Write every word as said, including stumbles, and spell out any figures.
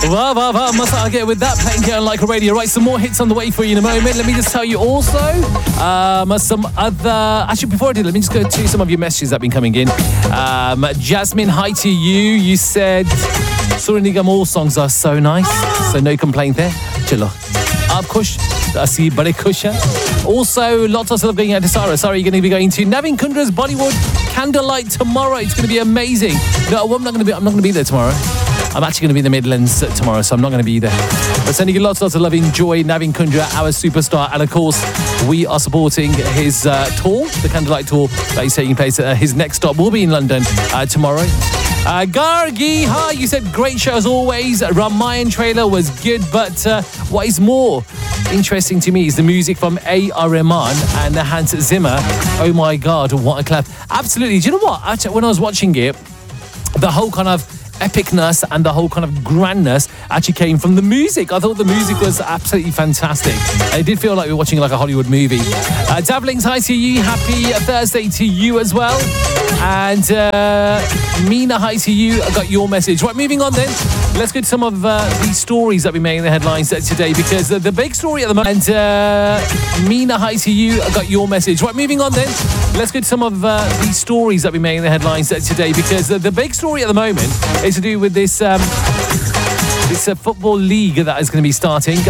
Wow, wow, wow, must I get with that playing here on Like a Radio. Right, some more hits on the way for you in a moment. Let me just tell you also um, some other... Actually, before I do, let me just go to some of your messages that have been coming in. Um, Jasmine, hi to you. You said Soru Nigam, all songs are so nice. So no complaint there. Chalo. Aap khush. Asi bade khush hain. Also, lots of stuff going out to Sarah. Sarah, you're going to be going to Navin Kundra's Bollywood Candlelight tomorrow. It's going to be amazing. No, I'm not going to be. I'm not going to be there tomorrow. I'm actually going to be in the Midlands tomorrow, so I'm not going to be there. But sending you lots, lots of love. Enjoy Navin Kundra, our superstar, and of course, we are supporting his uh, tour, the Candlelight tour that he's taking place. Uh, his next stop will be in London uh, tomorrow. Uh, Gargi, hi, you said great show as always. Ramayan trailer was good, but uh, what is more interesting to me is the music from A R Rahman and Hans Zimmer. Oh my God, what a clap. Absolutely. Do you know what? Actually, when I was watching it, the whole kind of epicness and the whole kind of grandness actually came from the music. I thought the music was absolutely fantastic. It did feel like we were watching like a Hollywood movie. Uh, Davlings, hi to you. Happy Thursday to you as well. And uh, Mina, hi to you. I got your message. Right, moving on then. Let's get to some of uh, the stories that we made in the headlines today, because the, the big story at the moment. And uh, Mina, hi to you. I got your message. Right, moving on then. Let's get to some of uh, the stories that we made in the headlines today, because the, the big story at the moment is to do with this um, this uh, football league that is going to be starting.